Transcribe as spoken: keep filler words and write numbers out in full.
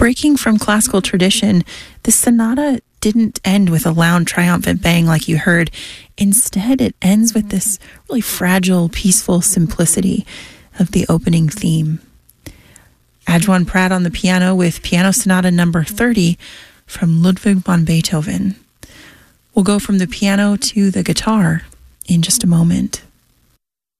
Breaking from classical tradition, the sonata didn't end with a loud, triumphant bang like you heard. Instead, it ends with this really fragile, peaceful simplicity of the opening theme. Adjuan Pratt on the piano with Piano Sonata number thirty from Ludwig van Beethoven. We'll go from the piano to the guitar in just a moment.